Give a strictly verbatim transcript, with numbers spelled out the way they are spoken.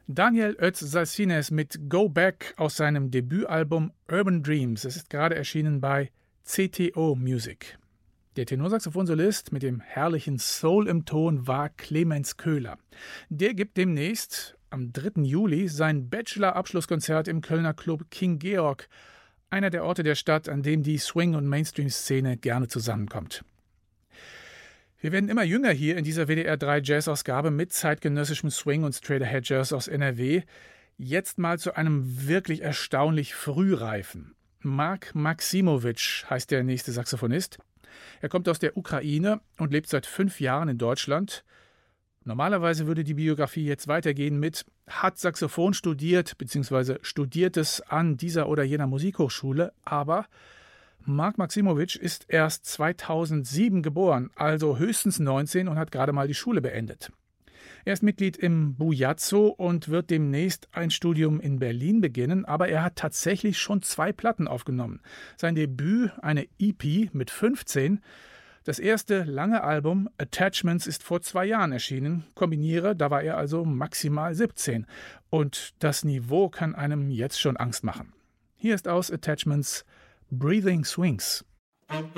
Daniel Ötz-Salsines mit Go Back aus seinem Debütalbum Urban Dreams. Es ist gerade erschienen bei C T O Music. Der Tenorsaxophonsolist mit dem herrlichen Soul im Ton war Clemens Köhler. Der gibt demnächst am dritten Juli sein Bachelor-Abschlusskonzert im Kölner Club King Georg, einer der Orte der Stadt, an dem die Swing- und Mainstream-Szene gerne zusammenkommt. Wir werden immer jünger hier in dieser W D R drei Jazz-Ausgabe mit zeitgenössischem Swing und Straight-Ahead Jazz aus N R W. Jetzt mal zu einem wirklich erstaunlich Frühreifen. Mark Maximowitsch heißt der nächste Saxophonist. Er kommt aus der Ukraine und lebt seit fünf Jahren in Deutschland. Normalerweise würde die Biografie jetzt weitergehen mit hat Saxophon studiert bzw. studiert es an dieser oder jener Musikhochschule, aber Mark Maximowitsch ist erst zweitausendsieben geboren, also höchstens neunzehn und hat gerade mal die Schule beendet. Er ist Mitglied im Bujazzo und wird demnächst ein Studium in Berlin beginnen, aber er hat tatsächlich schon zwei Platten aufgenommen. Sein Debüt, eine E P mit fünfzehn. Das erste lange Album Attachments ist vor zwei Jahren erschienen. Kombiniere, da war er also maximal siebzehn. Und das Niveau kann einem jetzt schon Angst machen. Hier ist aus Attachments Breathing Swings.